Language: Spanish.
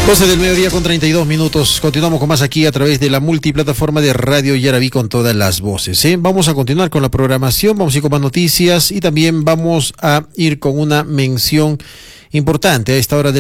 12 del mediodía con 32 minutos. Continuamos con más aquí a través de la multiplataforma de Radio Yaraví con todas las voces. Vamos a continuar con la programación, vamos a ir con más noticias y también vamos a ir con una mención importante a esta hora de